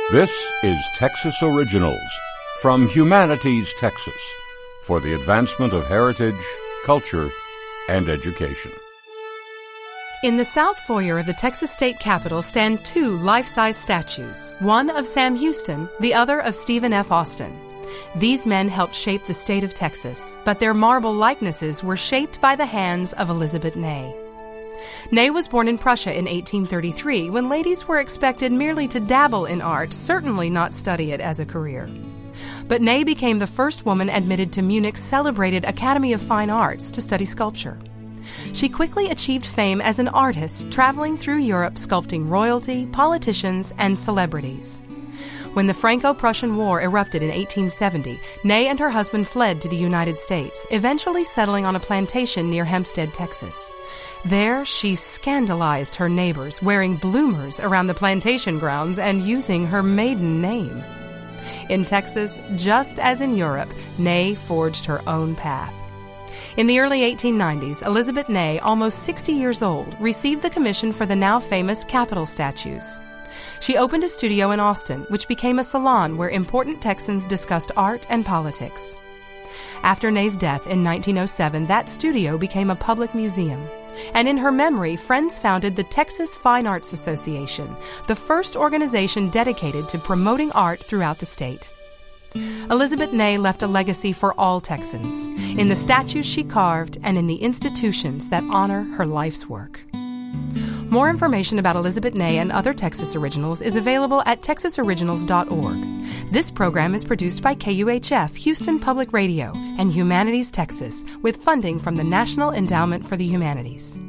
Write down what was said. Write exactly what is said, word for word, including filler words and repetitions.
This is Texas Originals from Humanities Texas for the advancement of heritage, culture, and education. In the south foyer of the Texas State Capitol stand two life-size statues, one of Sam Houston, the other of Stephen F. Austin. These men helped shape the state of Texas, but their marble likenesses were shaped by the hands of Elizabeth Ney. Ney was born in Prussia in eighteen thirty-three, when ladies were expected merely to dabble in art, certainly not study it as a career. But Ney became the first woman admitted to Munich's celebrated Academy of Fine Arts to study sculpture. She quickly achieved fame as an artist, traveling through Europe sculpting royalty, politicians, and celebrities. When the Franco-Prussian War erupted in eighteen seventy, Ney and her husband fled to the United States, eventually settling on a plantation near Hempstead, Texas. There, she scandalized her neighbors, wearing bloomers around the plantation grounds and using her maiden name. In Texas, just as in Europe, Ney forged her own path. In the early eighteen nineties, Elizabeth Ney, almost sixty years old, received the commission for the now famous Capitol statues. She opened a studio in Austin, which became a salon where important Texans discussed art and politics. After Ney's death in nineteen oh seven, that studio became a public museum. And in her memory, friends founded the Texas Fine Arts Association, the first organization dedicated to promoting art throughout the state. Elizabeth Ney left a legacy for all Texans, in the statues she carved and in the institutions that honor her life's work. More information about Elizabeth Ney and other Texas Originals is available at texas originals dot org. This program is produced by K U H F, Houston Public Radio, and Humanities Texas, with funding from the National Endowment for the Humanities.